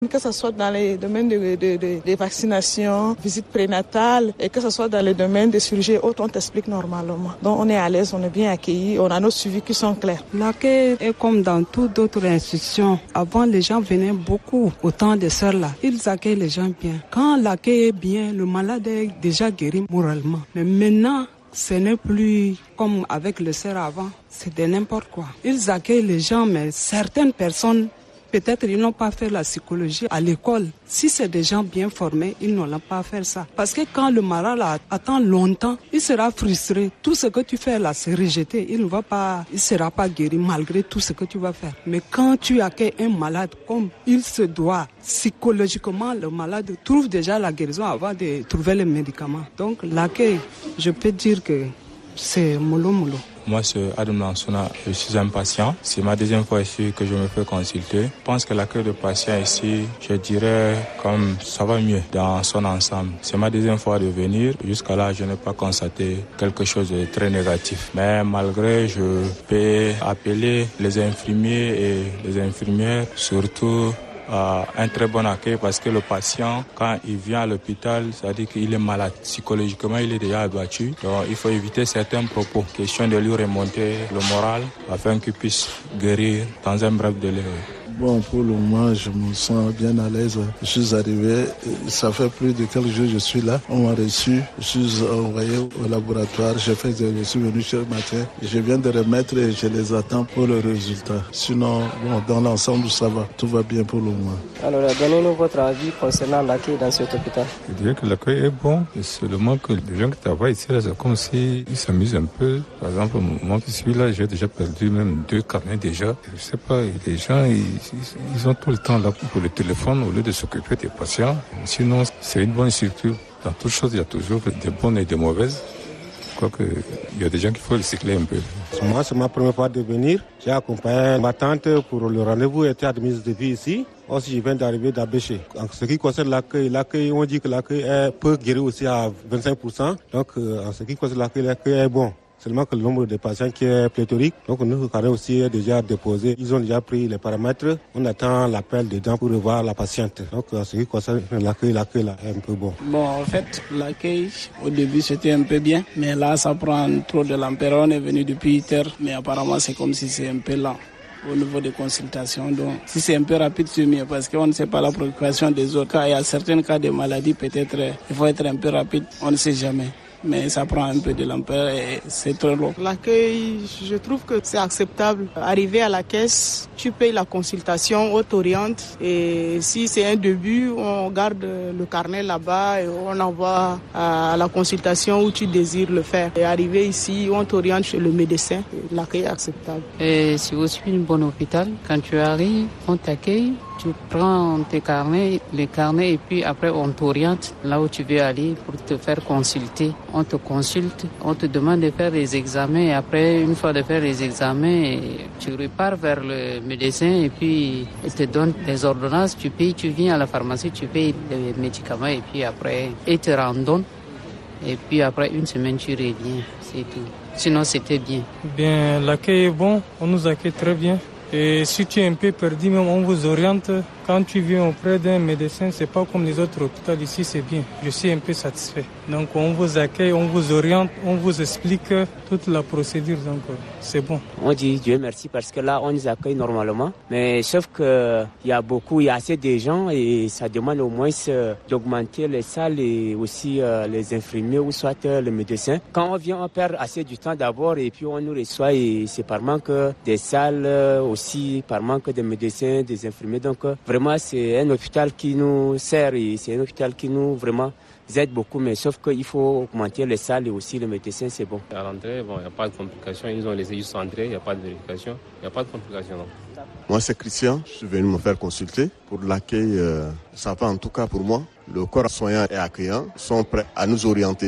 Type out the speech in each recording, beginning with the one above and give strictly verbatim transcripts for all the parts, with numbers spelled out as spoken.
Que ce soit dans les domaines de, de, de, de vaccination, visite prénatale, et que ce soit dans les domaines de chirurgie autres, on t'explique normalement. Donc on est à l'aise, on est bien accueillis, on a nos suivis qui sont clairs. L'accueil est comme dans toutes d'autres institutions. Avant, les gens venaient beaucoup au temps des sœurs là. Ils accueillent les gens bien. Quand l'accueil est bien, le malade est déjà guéri moralement. Mais maintenant, ce n'est plus comme avec les sœurs avant. C'est de n'importe quoi. Ils accueillent les gens, mais certaines personnes, peut-être ils n'ont pas fait la psychologie à l'école. Si c'est des gens bien formés, ils n'ont pas fait ça. Parce que quand le malade attend longtemps, il sera frustré. Tout ce que tu fais là, c'est rejeté. Il ne va pas, il sera pas guéri malgré tout ce que tu vas faire. Mais quand tu accueilles un malade comme il se doit, psychologiquement, le malade trouve déjà la guérison avant de trouver les médicaments. Donc l'accueil, je peux dire que c'est mollo mollo. Moi, c'est Adam Lansona, je suis un patient. C'est ma deuxième fois ici que je me fais consulter. Je pense que l'accueil de patients ici, je dirais comme ça va mieux dans son ensemble. C'est ma deuxième fois de venir. Jusqu'à là, je n'ai pas constaté quelque chose de très négatif. Mais malgré, je peux appeler les infirmiers et les infirmières, surtout Euh, un très bon accueil parce que le patient, quand il vient à l'hôpital, ça dit qu'il est malade. Psychologiquement, il est déjà abattu. Donc, il faut éviter certains propos. Question de lui remonter le moral afin qu'il puisse guérir dans un bref délai. Bon, pour le moment, je me sens bien à l'aise. Je suis arrivé, ça fait plus de quelques jours que je suis là. On m'a reçu, je suis envoyé au laboratoire. J'ai fait, je suis venu ce matin. Je viens de remettre et je les attends pour le résultat. Sinon, bon, dans l'ensemble, ça va. Tout va bien pour le moment. Alors, donnez-nous votre avis concernant l'accueil dans cet hôpital. Je dirais que l'accueil est bon. Et seulement que les gens qui travaillent ici, là, c'est comme s'ils s'amusent un peu. Par exemple, moi qui suis là, j'ai déjà perdu même deux carnets déjà. Je sais pas, les gens, ils Ils ont tout le temps là pour le téléphone au lieu de s'occuper des patients. Sinon, c'est une bonne structure. Dans toutes choses, il y a toujours des bonnes et des mauvaises. Je crois qu'il y a des gens qu'il faut recycler un peu. Moi, c'est ma première fois de venir. J'ai accompagné ma tante pour le rendez-vous était admise depuis ici. Aussi, je viens d'arriver d'Abéché. En ce qui concerne l'accueil, l'accueil, on dit que l'accueil peut guérir aussi à vingt-cinq pour cent. Donc, en ce qui concerne l'accueil, l'accueil est bon. Seulement que le nombre de patients qui est pléthorique. Donc nous, quand même aussi déjà déposé. Ils ont déjà pris les paramètres. On attend l'appel des gens pour revoir la patiente. Donc en ce qui concerne l'accueil, l'accueil là, est un peu bon. Bon, en fait, l'accueil, au début, c'était un peu bien. Mais là, ça prend trop de l'ampleur. On est venu depuis huit heures. Mais apparemment, c'est comme si c'est un peu lent au niveau des consultations. Donc, si c'est un peu rapide, c'est mieux parce qu'on ne sait pas la préoccupation des autres. Quand il y a certains cas de maladies, peut-être, il faut être un peu rapide. On ne sait jamais. Mais ça prend un peu de l'ampleur et c'est trop long. L'accueil, je trouve que c'est acceptable. Arriver à la caisse, tu payes la consultation, on t'oriente. Et si c'est un début, on garde le carnet là-bas et on envoie à la consultation où tu désires le faire. Et arriver ici, on t'oriente chez le médecin. L'accueil est acceptable. Et c'est aussi un bon hôpital. Quand tu arrives, on t'accueille. Tu prends tes carnets, les carnets et puis après on t'oriente là où tu veux aller pour te faire consulter. On te consulte, on te demande de faire des examens et après une fois de faire les examens, tu repars vers le médecin et puis il te donne des ordonnances, tu payes, tu viens à la pharmacie, tu payes les médicaments et puis après il te randonne et puis après une semaine tu reviens, c'est tout. Sinon c'était bien. Bien, l'accueil est bon, on nous accueille très bien. Et si tu es un peu perdu, même on vous oriente. Quand tu viens auprès d'un médecin, c'est pas comme les autres hôpitaux ici, c'est bien. Je suis un peu satisfait. Donc on vous accueille, on vous oriente, on vous explique toute la procédure. Donc c'est bon. On dit Dieu merci parce que là on nous accueille normalement. Mais sauf que il y a beaucoup, il y a assez de gens et ça demande au moins d'augmenter les salles et aussi euh, les infirmiers ou soit euh, le médecin. Quand on vient, on perd assez du temps d'abord et puis on nous reçoit et c'est par manque des salles euh, aussi, par manque de médecins, des infirmiers. Donc euh, vraiment, c'est un hôpital qui nous sert et c'est un hôpital qui nous vraiment aide beaucoup, mais sauf qu'il faut augmenter les salles et aussi les médecins, c'est bon. À l'entrée, bon, il n'y a pas de complications. Ils ont laissé juste entrer, il n'y a pas de vérification, il n'y a pas de complications. Non. Moi, c'est Christian. Je suis venu me faire consulter. Pour l'accueil, euh, ça va en tout cas pour moi. Le corps soignant et accueillant sont prêts à nous orienter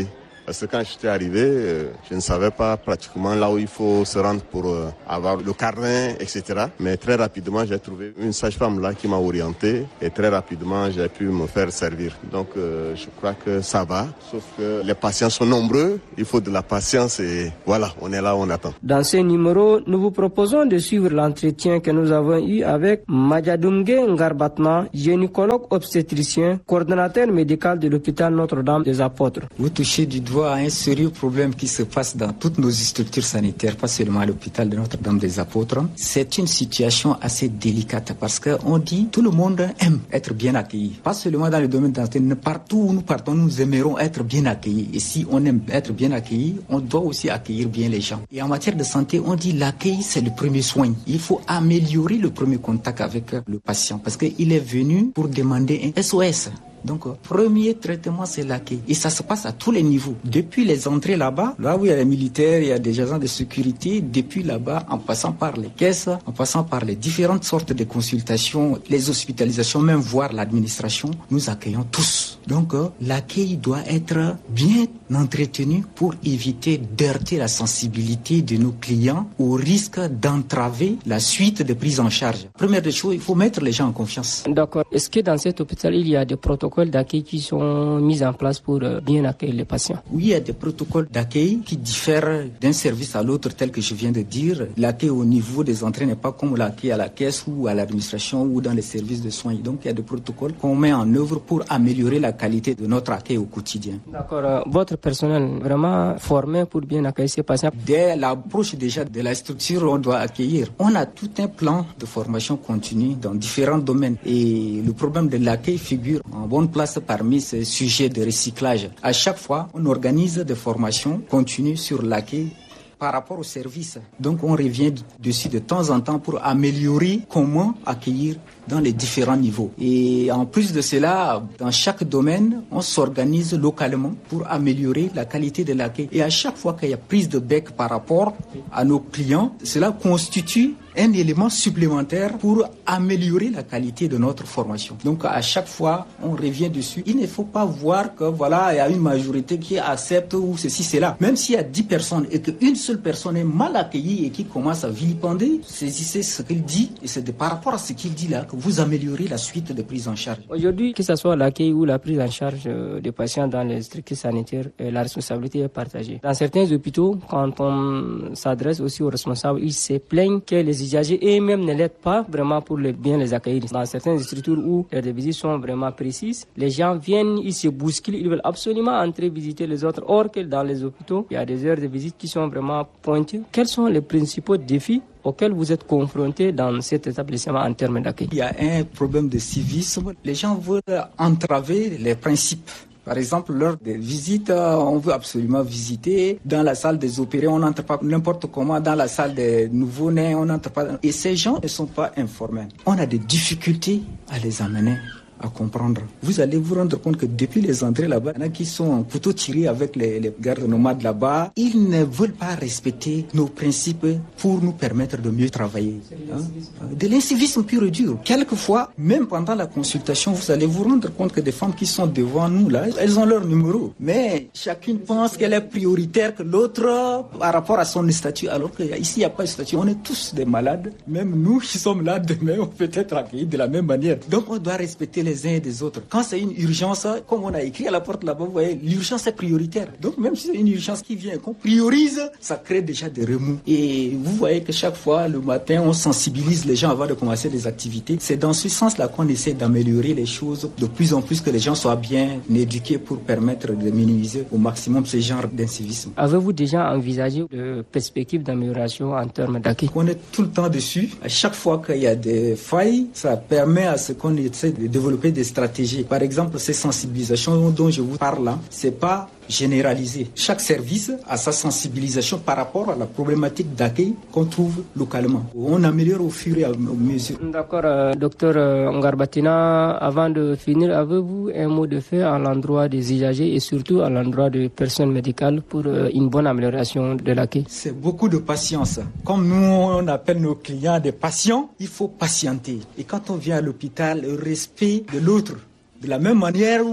Parce que quand j'étais arrivé, euh, je ne savais pas pratiquement là où il faut se rendre pour euh, avoir le carnet, et cetera. Mais très rapidement, j'ai trouvé une sage-femme là qui m'a orienté et très rapidement, j'ai pu me faire servir. Donc, euh, je crois que ça va, sauf que les patients sont nombreux, il faut de la patience et voilà, on est là, on attend. Dans ce numéro, nous vous proposons de suivre l'entretien que nous avons eu avec Madjadumge Ngarbatma, gynécologue obstétricien, coordonnateur médical de l'hôpital Notre-Dame des Apôtres. Vous touchez du doigt un sérieux problème qui se passe dans toutes nos structures sanitaires, pas seulement à l'hôpital de Notre-Dame des Apôtres. C'est une situation assez délicate parce qu'on dit tout le monde aime être bien accueilli. Pas seulement dans le domaine de la santé, partout où nous partons, nous aimerons être bien accueillis. Et si on aime être bien accueilli, on doit aussi accueillir bien les gens. Et en matière de santé, on dit l'accueil, c'est le premier soin. Il faut améliorer le premier contact avec le patient parce qu'il est venu pour demander un S O S. Donc, premier traitement, c'est l'accueil. Et ça se passe à tous les niveaux. Depuis les entrées là-bas, là où il y a les militaires, il y a des agents de sécurité, depuis là-bas, en passant par les caisses, en passant par les différentes sortes de consultations, les hospitalisations, même voire l'administration, nous accueillons tous. Donc, l'accueil doit être bien entretenu pour éviter d'heurter la sensibilité de nos clients au risque d'entraver la suite de prise en charge. Première des choses, il faut mettre les gens en confiance. D'accord. Est-ce que dans cet hôpital, il y a des protocoles d'accueil qui sont mis en place pour bien accueillir les patients? Oui, il y a des protocoles d'accueil qui diffèrent d'un service à l'autre, tel que je viens de dire. L'accueil au niveau des entrées n'est pas comme l'accueil à la caisse ou à l'administration ou dans les services de soins. Donc, il y a des protocoles qu'on met en œuvre pour améliorer la qualité de notre accueil au quotidien. D'accord. Votre personnel vraiment formé pour bien accueillir ces patients? Dès l'approche déjà de la structure, on doit accueillir. On a tout un plan de formation continue dans différents domaines. Et le problème de l'accueil figure en bonne place parmi ces sujets de recyclage. À chaque fois, on organise des formations continues sur l'accueil par rapport au service. Donc, on revient dessus de temps en temps pour améliorer comment accueillir dans les différents niveaux. Et en plus de cela, dans chaque domaine, on s'organise localement pour améliorer la qualité de l'accueil. Et à chaque fois qu'il y a prise de bec par rapport à nos clients, cela constitue un élément supplémentaire pour améliorer la qualité de notre formation. Donc à chaque fois, on revient dessus. Il ne faut pas voir que voilà, il y a une majorité qui accepte ou ceci, cela. Même s'il y a dix personnes et qu'une seule personne est mal accueillie et qui commence à vilipender, saisissez ce qu'il dit et c'est de, par rapport à ce qu'il dit là que vous améliorez la suite de prise en charge. Aujourd'hui, que ce soit l'accueil ou la prise en charge des patients dans les structures sanitaires, la responsabilité est partagée. Dans certains hôpitaux, quand on s'adresse aussi aux responsables, ils se plaignent que les usagers eux-mêmes ne l'aident pas vraiment pour les, bien les accueillir. Dans certaines structures où les visites sont vraiment précises, les gens viennent, ils se bousculent, ils veulent absolument entrer visiter les autres. Or que dans les hôpitaux, il y a des heures de visite qui sont vraiment pointues. Quels sont les principaux défis auxquels vous êtes confrontés dans cet établissement en termes d'accueil? Il y a un problème de civisme. Les gens veulent entraver les principes. Par exemple, lors des visites, on veut absolument visiter. Dans la salle des opérés, on n'entre pas n'importe comment. Dans la salle des nouveau-nés, on n'entre pas. Et ces gens ne sont pas informés. On a des difficultés à les amener à comprendre. Vous allez vous rendre compte que depuis les entrées là-bas, il y en a qui sont en couteau tiré avec les, les gardes nomades là-bas. Ils ne veulent pas respecter nos principes pour nous permettre de mieux travailler. Hein? De l'incivisme pur et dur. Quelquefois, même pendant la consultation, vous allez vous rendre compte que des femmes qui sont devant nous là, elles ont leur numéro. Mais chacune pense qu'elle est prioritaire que l'autre par rapport à son statut. Alors qu'ici, il n'y a pas de statut. On est tous des malades. Même nous qui sommes là demain, on peut être accueillis de la même manière. Donc on doit respecter les uns et des autres. Quand c'est une urgence, comme on a écrit à la porte là-bas, vous voyez, l'urgence est prioritaire. Donc même si c'est une urgence qui vient, qu'on priorise, ça crée déjà des remous. Et vous voyez que chaque fois, le matin, on sensibilise les gens avant de commencer les activités. C'est dans ce sens-là qu'on essaie d'améliorer les choses de plus en plus, que les gens soient bien éduqués pour permettre de minimiser au maximum ce genre d'incivisme. Avez-vous déjà envisagé de perspectives d'amélioration en termes d'accueil? On est tout le temps dessus. À chaque fois qu'il y a des failles, ça permet à ce qu'on essaie de développer des stratégies. Par exemple, ces sensibilisations dont je vous parle là, c'est pas généralisé. Chaque service a sa sensibilisation par rapport à la problématique d'accueil qu'on trouve localement. On améliore au fur et à mesure. D'accord, euh, docteur euh, Ngarbatina, avant de finir, avez-vous un mot de fait à l'endroit des usagers et surtout à l'endroit des personnes médicales pour euh, une bonne amélioration de l'accueil? C'est beaucoup de patience. Comme nous, on appelle nos clients des patients, il faut patienter. Et quand on vient à l'hôpital, le respect de l'autre, de la même manière où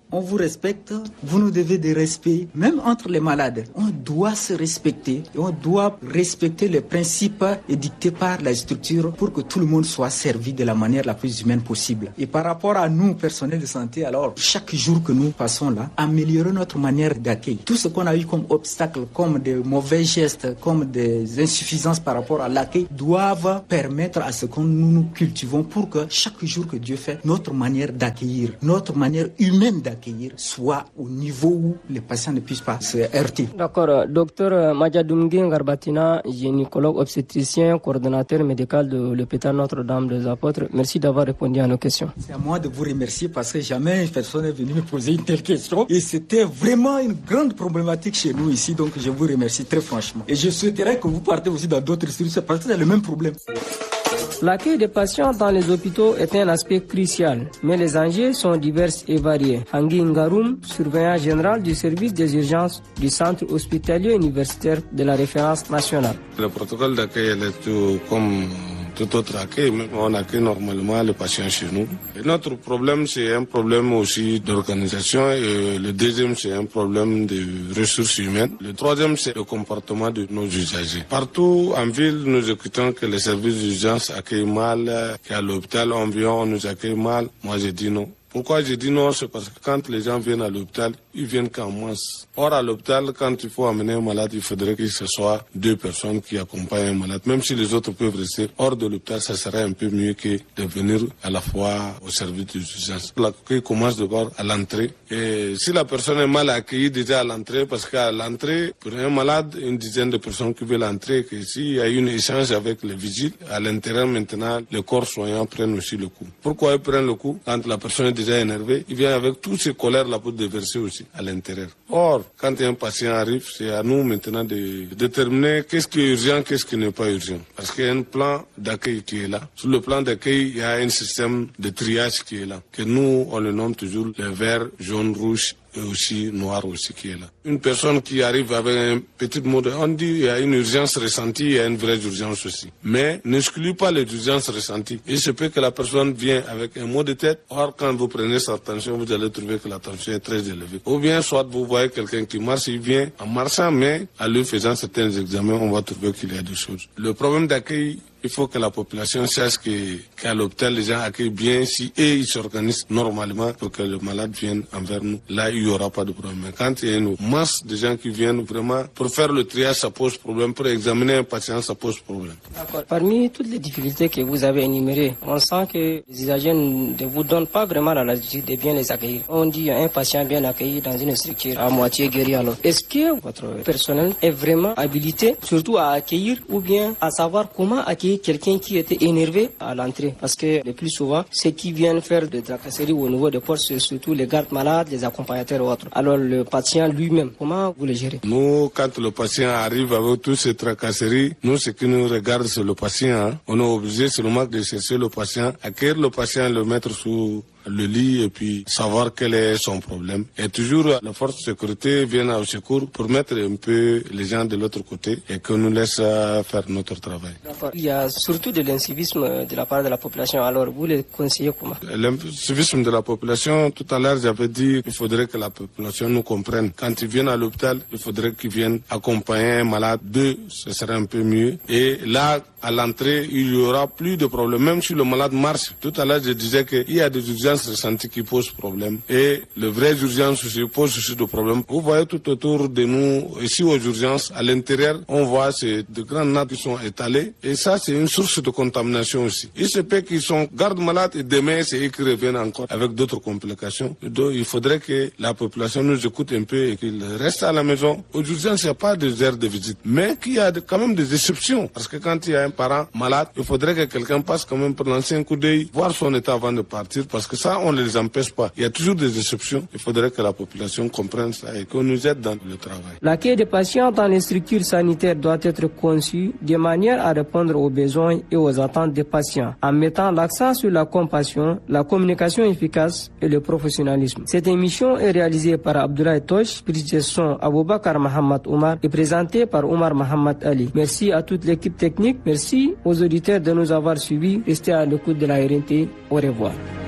on vous respecte, vous nous devez des respect. Même entre les malades, on doit se respecter et on doit respecter les principes édictés par la structure pour que tout le monde soit servi de la manière la plus humaine possible. Et par rapport à nous, personnels de santé, alors chaque jour que nous passons là, améliorer notre manière d'accueil. Tout ce qu'on a eu comme obstacle, comme des mauvais gestes, comme des insuffisances par rapport à l'accueil, doivent permettre à ce que nous nous cultivons pour que chaque jour que Dieu fait, notre manière d'accueillir, notre manière humaine d'accueillir soit au niveau où les patients ne puissent pas se heurter. D'accord. Docteur Madjadoumgui Ngarbatina, gynécologue obstétricien, coordonnateur médical de l'hôpital Notre-Dame des Apôtres. Merci d'avoir répondu à nos questions. C'est à moi de vous remercier parce que jamais une personne est venue me poser une telle question et c'était vraiment une grande problématique chez nous ici, donc je vous remercie très franchement. Et je souhaiterais que vous partez aussi dans d'autres structures parce que c'est le même problème. L'accueil des patients dans les hôpitaux est un aspect crucial, mais les enjeux sont divers et variés. Hangui Ngaroum, surveillant général du service des urgences du centre hospitalier universitaire de la référence nationale. Le protocole d'accueil est tout comme tout autre accueil, on accueille normalement les patients chez nous. Et notre problème, c'est un problème aussi d'organisation et le deuxième, c'est un problème de ressources humaines. Le troisième, c'est le comportement de nos usagers. Partout en ville, nous écoutons que les services d'urgence accueillent mal, qu'à l'hôpital, on vient, on nous accueille mal. Moi, j'ai dit non. Pourquoi j'ai dit non? C'est parce que quand les gens viennent à l'hôpital, ils viennent qu'en masse. Or, à l'hôpital, quand il faut amener un malade, il faudrait que ce soit deux personnes qui accompagnent un malade, même si les autres peuvent rester hors de l'hôpital, ça serait un peu mieux que de venir à la fois au service d'urgence. L'accueil commence d'abord à l'entrée. Et si la personne est mal accueillie déjà à l'entrée, parce qu'à l'entrée, pour un malade, une dizaine de personnes qui veulent entrer, que s'il y a eu un échange avec les vigiles, à l'intérieur maintenant, les corps soignants prennent aussi le coup. Pourquoi ils prennent le coup? Quand la personne est déjà énervée, il vient avec toutes ces colères-là pour déverser aussi à l'intérieur. Or, quand un patient arrive, c'est à nous maintenant de déterminer qu'est-ce qui est urgent, qu'est-ce qui n'est pas urgent. Parce qu'il y a un plan d'accueil qui est là. Sur le plan d'accueil, il y a un système de triage qui est là, que nous, on le nomme toujours le vert, jaune, rouge, et aussi noir aussi qui est là. Une personne qui arrive avec un petit mot de... On dit il y a une urgence ressentie, il y a une vraie urgence aussi. Mais n'exclut pas les urgences ressenties. Il se peut que la personne vienne avec un mot de tête. Or, quand vous prenez sa tension, vous allez trouver que la tension est très élevée. Ou bien, soit vous voyez quelqu'un qui marche, il vient en marchant, mais en lui faisant certains examens, on va trouver qu'il y a des choses. Le problème d'accueil, il faut que la population sache que, qu'à l'hôpital, les gens accueillent bien si et ils s'organisent normalement pour que le malade vienne envers nous. Là, il n'y aura pas de problème. Mais quand il y a une masse de gens qui viennent vraiment pour faire le triage, ça pose problème. Pour examiner un patient, ça pose problème. D'accord. Parmi toutes les difficultés que vous avez énumérées, on sent que les usagers ne vous donnent pas vraiment la latitude de bien les accueillir. On dit un patient bien accueilli dans une structure à moitié guéri alors. Est-ce que votre personnel est vraiment habilité, surtout à accueillir ou bien à savoir comment accueillir quelqu'un qui était énervé à l'entrée? Parce que le plus souvent, ceux qui viennent faire des tracasseries au niveau des portes, c'est surtout les gardes malades, les accompagnateurs ou autres. Alors le patient lui-même, comment vous le gérez? Nous, quand le patient arrive avec toutes ces tracasseries, nous, ce qui nous regarde, c'est le patient. Hein. On est obligé seulement de chercher le patient, accueillir le patient, le mettre sous le lit et puis savoir quel est son problème. Et toujours, la force de sécurité vient au secours pour mettre un peu les gens de l'autre côté et que nous laisse faire notre travail. D'accord. Il y a surtout de l'incivisme de la part de la population. Alors, vous les conseillez comment? L'incivisme de la population, tout à l'heure, j'avais dit qu'il faudrait que la population nous comprenne. Quand ils viennent à l'hôpital, il faudrait qu'ils viennent accompagner un malade. Deux, ce serait un peu mieux. Et là, à l'entrée, il y aura plus de problèmes. Même si le malade marche. Tout à l'heure, je disais qu'il y a des urgences ressenties qui posent problème. Et les vraies urgences aussi posent aussi des problèmes. Vous voyez tout autour de nous, ici aux urgences, à l'intérieur, on voit ces de grandes nappes qui sont étalées. Et ça, c'est une source de contamination aussi. Il se peut qu'ils sont gardes malades et demain, c'est eux qui reviennent encore avec d'autres complications. Donc, il faudrait que la population nous écoute un peu et qu'ils restent à la maison. Aux urgences, il n'y a pas de heures de visite. Mais qu'il y a quand même des exceptions. Parce que quand il y a un parent malade, il faudrait que quelqu'un passe quand même pour lancer un coup d'œil, voir son état avant de partir, parce que ça, on ne les empêche pas. Il y a toujours des exceptions. Il faudrait que la population comprenne ça et qu'on nous aide dans le travail. L'accueil des patients dans les structures sanitaires doit être conçu de manière à répondre aux besoins et aux attentes des patients, en mettant l'accent sur la compassion, la communication efficace et le professionnalisme. Cette émission est réalisée par Abdoulaye Tosh, prise de son Aboubakar Mohamed Omar et présentée par Omar Mohamed Ali. Merci à toute l'équipe technique. Merci aux auditeurs de nous avoir suivis. Restez à l'écoute de la R N T. Au revoir.